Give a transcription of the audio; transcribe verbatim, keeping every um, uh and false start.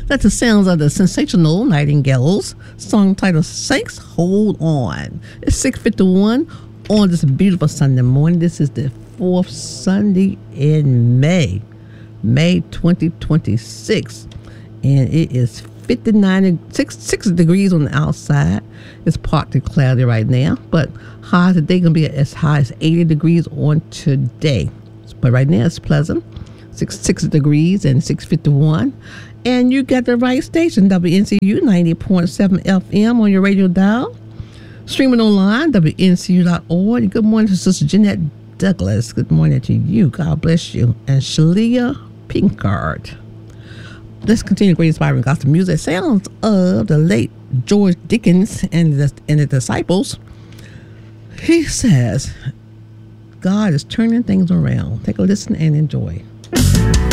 That's the sounds of the Sensational Nightingales, song titled Saints Hold On. It's six fifty-one on this beautiful Sunday morning. This is the fourth Sunday in May, May twenty twenty-six, and it is fifty-nine, six, six degrees on the outside. It's partly cloudy right now, but high today going to be as high as eighty degrees on today. But right now it's pleasant, six, six degrees and six fifty-one. And you got the right station, W N C U ninety point seven F M on your radio dial. Streaming online, W N C U dot org. Good morning to Sister Jeanette Douglas. Good morning to you. God bless you. And Shalia Pinkard. Let's continue great inspiring gospel music. Sounds of the late George Dickens and the, and the Disciples. He says, God is turning things around. Take a listen and enjoy.